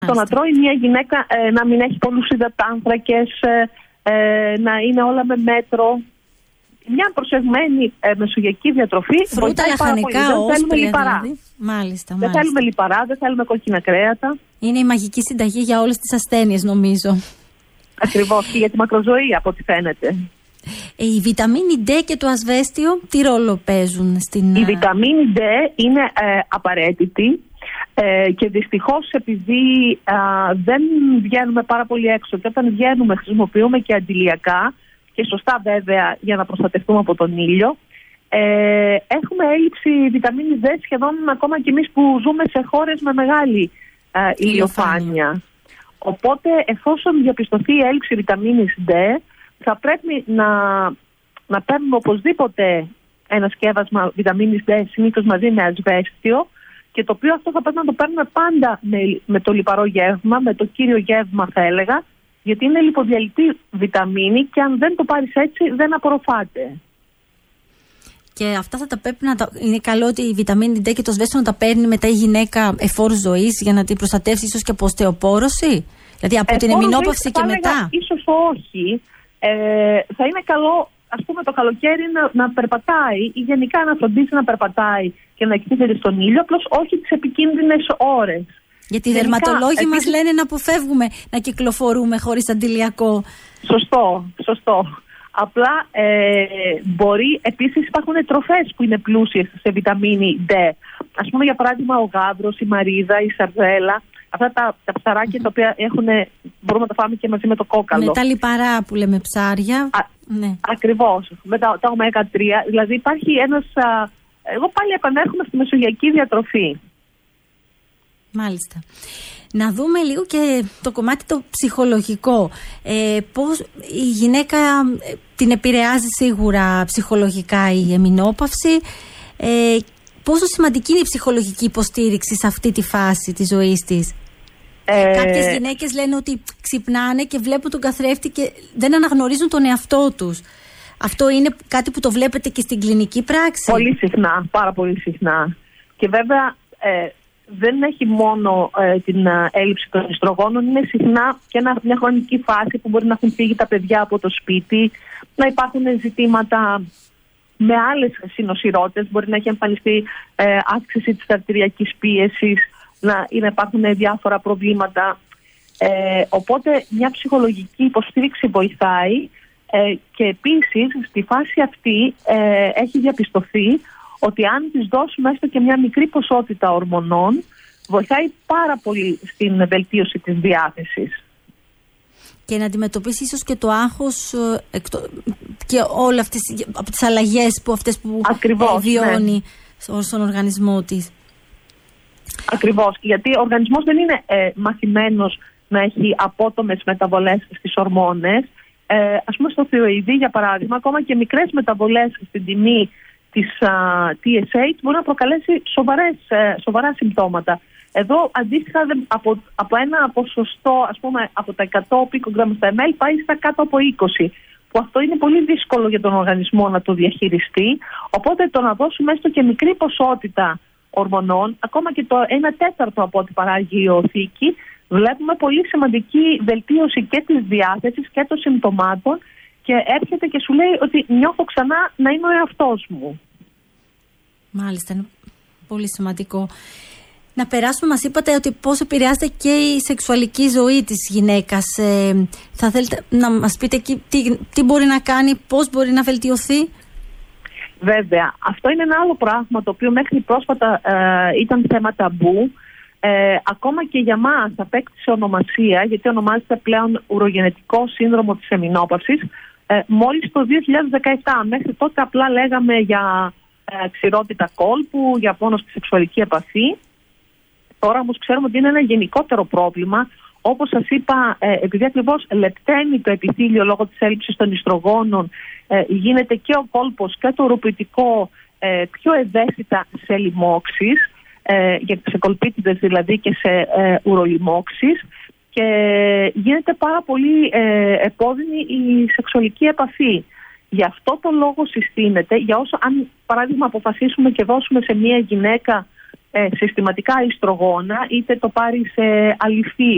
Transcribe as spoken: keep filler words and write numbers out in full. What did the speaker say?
Το να τρώει μια γυναίκα ε, να μην έχει πολλούς υδατάνθρακες, ε, ε, να είναι όλα με μέτρο. Μια προσεγμένη ε, μεσογειακή διατροφή. Φρούτα, λαχανικά, δεν θέλουμε λιπαρά. Δηλαδή. Μάλιστα, δεν μάλιστα. θέλουμε λιπαρά, δεν θέλουμε κόκκινα κρέατα. Είναι η μαγική συνταγή για όλες τις ασθένειες, νομίζω. Ακριβώς, και για τη μακροζωία, από ό,τι φαίνεται. Ε, η βιταμίνη D και το ασβέστιο, τι ρόλο παίζουν στην... Η βιταμίνη D είναι ε, απαραίτητη. Ε, και δυστυχώς επειδή α, δεν βγαίνουμε πάρα πολύ έξω και όταν βγαίνουμε χρησιμοποιούμε και αντιλιακά και σωστά βέβαια για να προστατευτούμε από τον ήλιο, ε, έχουμε έλλειψη βιταμίνης D σχεδόν ακόμα και εμείς που ζούμε σε χώρες με μεγάλη α, ηλιοφάνεια. Οπότε εφόσον διαπιστωθεί η έλλειψη βιταμίνης D θα πρέπει να, να παίρνουμε οπωσδήποτε ένα σκεύασμα βιταμίνης D συνήθως μαζί με ασβέστιο, και το οποίο αυτό θα πρέπει να το παίρνουμε πάντα με, με το λιπαρό γεύμα, με το κύριο γεύμα θα έλεγα, γιατί είναι λιποδιαλυτή βιταμίνη και αν δεν το πάρεις έτσι δεν απορροφάται. Και αυτά θα τα πρέπει να τα... Είναι καλό ότι η βιταμίνη D και το σβέστιο να τα παίρνει μετά η γυναίκα εφόρου ζωής για να την προστατεύσει ίσως και από οστεοπόρωση. Δηλαδή από την εμεινόπαυση και μετά. Ίσως όχι. Ε, θα είναι καλό, ας πούμε, το καλοκαίρι να, να περπατάει ή γενικά να φροντίσει να περπατάει και να εκτίθεται στον ήλιο, απλώς όχι τις επικίνδυνες ώρες. Γιατί οι δερματολόγοι μας λένε να αποφεύγουμε να κυκλοφορούμε χωρίς αντιλιακό. Σωστό, σωστό. Απλά ε, μπορεί, επίσης υπάρχουν τροφές που είναι πλούσιες σε βιταμίνη D. Ας πούμε για παράδειγμα ο γάβρος, η μαρίδα, η σαρδέλα. Αυτά τα, τα ψαράκια τα οποία έχουν, μπορούμε να τα φάμε και μαζί με το κόκαλο. Με τα λιπαρά που λέμε ψάρια. Α, ναι. Ακριβώς. Με τα, τα ωμέγα τρία. Δηλαδή υπάρχει ένας... Α, εγώ πάλι επανέρχομαι στη μεσογειακή διατροφή. Μάλιστα. Να δούμε λίγο και το κομμάτι το ψυχολογικό. Ε, πώς η γυναίκα ε, την επηρεάζει σίγουρα ψυχολογικά η εμεινόπαυση. Ε, πόσο σημαντική είναι η ψυχολογική υποστήριξη σε αυτή τη φάση της ζωής της. Ε... Κάποιες γυναίκες λένε ότι ξυπνάνε και βλέπουν τον καθρέφτη και δεν αναγνωρίζουν τον εαυτό τους. Αυτό είναι κάτι που το βλέπετε και στην κλινική πράξη. Πολύ συχνά, πάρα πολύ συχνά. Και βέβαια ε, δεν έχει μόνο ε, την ε, έλλειψη των ιστρογόνων, είναι συχνά και ένα, μια χρονική φάση που μπορεί να έχουν φύγει τα παιδιά από το σπίτι, να υπάρχουν ζητήματα με άλλες συνοσυρότητες, μπορεί να έχει εμφανιστεί ε, αύξηση της αρτηριακής πίεσης, να, ή να υπάρχουν διάφορα προβλήματα. Ε, οπότε μια ψυχολογική υποστήριξη βοηθάει. Ε, και επίσης στη φάση αυτή ε, έχει διαπιστωθεί ότι αν της δώσουμε έστω και μια μικρή ποσότητα ορμονών βοηθάει πάρα πολύ στην βελτίωση της διάθεσης. Και να αντιμετωπίσει ίσως και το άγχος ε, και όλα αυτές από τις αλλαγές που αυτές που Ακριβώς, ε, βιώνει ναι. στον οργανισμό της. Ακριβώς, γιατί ο οργανισμός δεν είναι ε, μαθημένος να έχει απότομες μεταβολές στις ορμόνες. Ε, ας πούμε στο θηροειδή για παράδειγμα, ακόμα και μικρές μεταβολές στην τιμή της α, τι ες έιτς μπορεί να προκαλέσει σοβαρές, ε, σοβαρά συμπτώματα. Εδώ αντίστοιχα από, από ένα ποσοστό, ας πούμε από τα εκατό πικογράμμ στα εμ ελ πάει στα κάτω από είκοσι, που αυτό είναι πολύ δύσκολο για τον οργανισμό να το διαχειριστεί. Οπότε το να δώσουμε έστω και μικρή ποσότητα ορμονών, ακόμα και το ένα τέταρτο από ό,τι παράγει η ιωθήκη, βλέπουμε πολύ σημαντική βελτίωση και της διάθεσης και των συμπτωμάτων και έρχεται και σου λέει ότι νιώθω ξανά να είμαι ο εαυτός μου. Μάλιστα, είναι πολύ σημαντικό. Να περάσουμε, μας είπατε ότι πώς επηρεάζεται και η σεξουαλική ζωή της γυναίκας. Ε, θα θέλετε να μας πείτε εκεί τι, τι μπορεί να κάνει, πώς μπορεί να βελτιωθεί. Βέβαια, αυτό είναι ένα άλλο πράγμα το οποίο μέχρι πρόσφατα ε, ήταν θέμα ταμπού. Ε, ακόμα και για μας απέκτησε ονομασία, γιατί ονομάζεται πλέον ουρογενετικό σύνδρομο της εμεινόπαυσης, ε, μόλις το δύο χιλιάδες δεκαεπτά. Μέχρι τότε απλά λέγαμε για ε, ξηρότητα κόλπου, για πόνο στη σεξουαλική επαφή. Τώρα όμως ξέρουμε ότι είναι ένα γενικότερο πρόβλημα. Όπως σας είπα, ε, επειδή ακριβώς λεπταίνει το επιθύλιο λόγω της έλλειψης των ιστρογόνων, ε, γίνεται και ο κόλπος και το ουροπληκτικό ε, πιο ευαίσθητα σε λοιμώξεις, Ε, για σε κολπίτιδες δηλαδή και σε ε, ουρολοιμώξεις, και γίνεται πάρα πολύ ε, επώδυνη η σεξουαλική επαφή. Γι' αυτό το λόγο συστήνεται, για όσο αν παράδειγμα αποφασίσουμε και δώσουμε σε μια γυναίκα ε, συστηματικά ιστρογόνα, είτε το πάρει σε αληφή